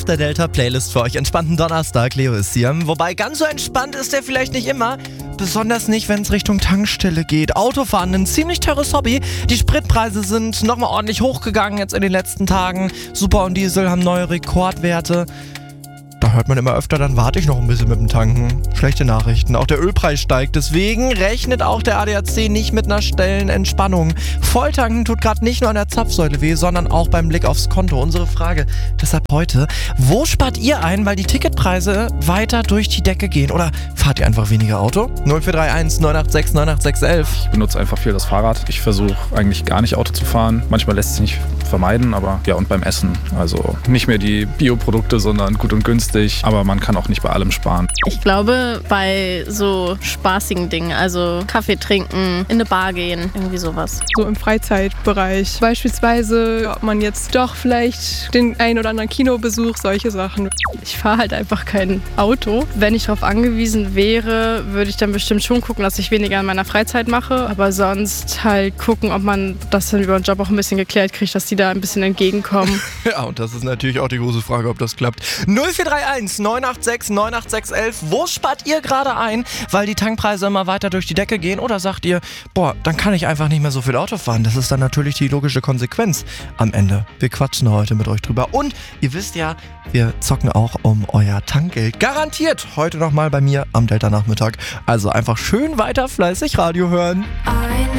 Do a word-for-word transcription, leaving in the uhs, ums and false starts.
Der Delta-Playlist für euch. Entspannten Donnerstag, Leo ist hier. Wobei, ganz so entspannt ist der vielleicht nicht immer. Besonders nicht, wenn es Richtung Tankstelle geht. Autofahren, ein ziemlich teures Hobby. Die Spritpreise sind nochmal ordentlich hochgegangen jetzt in den letzten Tagen. Super und Diesel haben neue Rekordwerte. Da hört man immer öfter, dann warte ich noch ein bisschen mit dem Tanken. Schlechte Nachrichten. Auch der Ölpreis steigt. Deswegen rechnet auch der A D A C nicht mit einer schnellen Entspannung. Volltanken tut gerade nicht nur an der Zapfsäule weh, sondern auch beim Blick aufs Konto. Unsere Frage deshalb heute: Wo spart ihr ein, weil die Ticketpreise weiter durch die Decke gehen? Oder fahrt ihr einfach weniger Auto? null vier drei eins neun acht sechs neun acht sechs eins eins. Ich benutze einfach viel das Fahrrad. Ich versuche eigentlich gar nicht Auto zu fahren. Manchmal lässt es sich nicht vermeiden, aber ja, und beim Essen. Also nicht mehr die Bioprodukte, sondern gut und günstig. Aber man kann auch nicht bei allem sparen. Ich glaube, bei so spaßigen Dingen, also Kaffee trinken, in eine Bar gehen, irgendwie sowas. So im Freizeitbereich. Beispielsweise, ob man jetzt doch vielleicht den ein oder anderen Kinobesuch, solche Sachen. Ich fahre halt einfach kein Auto. Wenn ich darauf angewiesen wäre, würde ich dann bestimmt schon gucken, dass ich weniger in meiner Freizeit mache. Aber sonst halt gucken, ob man das dann über den Job auch ein bisschen geklärt kriegt, dass die da ein bisschen entgegenkommen. Ja, und das ist natürlich auch die große Frage, ob das klappt. null vier drei eins neun acht sechs neun acht sechs eins eins. Wo spart ihr gerade ein, weil die Tankpreise immer weiter durch die Decke gehen? Oder sagt ihr, boah, dann kann ich einfach nicht mehr so viel Auto fahren? Das ist dann natürlich die logische Konsequenz am Ende. Wir quatschen heute mit euch drüber. Und ihr wisst ja, wir zocken auch um euer Tankgeld. Garantiert heute nochmal bei mir am Delta-Nachmittag. Also einfach schön weiter fleißig Radio hören. Eine